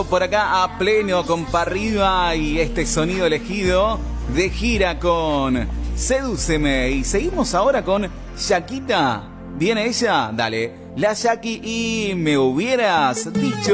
Por acá a pleno con pa' arriba y este sonido elegido de gira con Sedúceme. Y seguimos ahora con Yaquita. ¿Viene ella? Dale. La Yaqui y me hubieras dicho.